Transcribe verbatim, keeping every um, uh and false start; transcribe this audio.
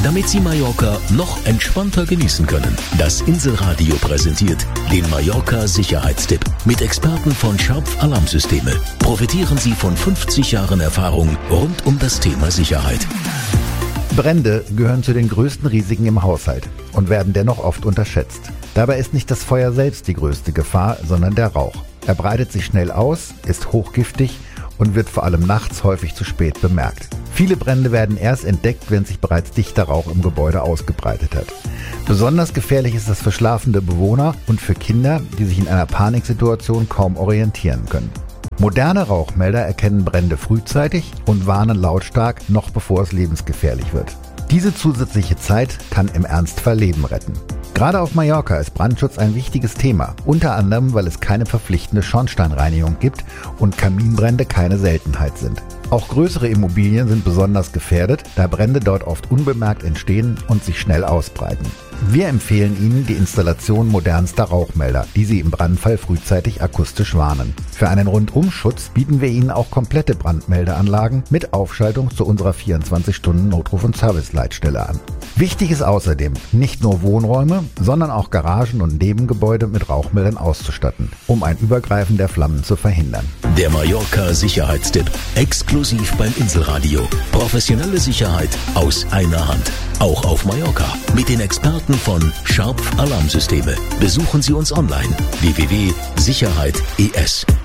damit Sie Mallorca noch entspannter genießen können. Das Inselradio präsentiert den Mallorca Sicherheitstipp mit Experten von Scharpf Alarmsysteme. Profitieren Sie von fünfzig Jahren Erfahrung rund um das Thema Sicherheit. Brände gehören zu den größten Risiken im Haushalt und werden dennoch oft unterschätzt. Dabei ist nicht das Feuer selbst die größte Gefahr, sondern der Rauch. Er breitet sich schnell aus, ist hochgiftig und wird vor allem nachts häufig zu spät bemerkt. Viele Brände werden erst entdeckt, wenn sich bereits dichter Rauch im Gebäude ausgebreitet hat. Besonders gefährlich ist das für schlafende Bewohner und für Kinder, die sich in einer Paniksituation kaum orientieren können. Moderne Rauchmelder erkennen Brände frühzeitig und warnen lautstark, noch bevor es lebensgefährlich wird. Diese zusätzliche Zeit kann im Ernstfall Leben retten. Gerade auf Mallorca ist Brandschutz ein wichtiges Thema, unter anderem, weil es keine verpflichtende Schornsteinreinigung gibt und Kaminbrände keine Seltenheit sind. Auch größere Immobilien sind besonders gefährdet, da Brände dort oft unbemerkt entstehen und sich schnell ausbreiten. Wir empfehlen Ihnen die Installation modernster Rauchmelder, die Sie im Brandfall frühzeitig akustisch warnen. Für einen Rundumschutz bieten wir Ihnen auch komplette Brandmeldeanlagen mit Aufschaltung zu unserer vierundzwanzig Stunden Notruf- und Serviceleitstelle an. Wichtig ist außerdem, nicht nur Wohnräume, sondern auch Garagen und Nebengebäude mit Rauchmeldern auszustatten, um ein Übergreifen der Flammen zu verhindern. Der Mallorca Sicherheitstipp, exklusiv beim Inselradio. Professionelle Sicherheit aus einer Hand. Auch auf Mallorca mit den Experten von Scharpf Alarmsysteme. Besuchen Sie uns online w w w punkt sicherheit punkt e s.